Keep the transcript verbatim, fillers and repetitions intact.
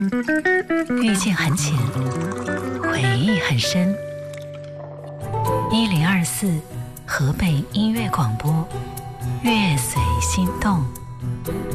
遇见很浅，回忆很深。一零二四河北音乐广播，乐随心动。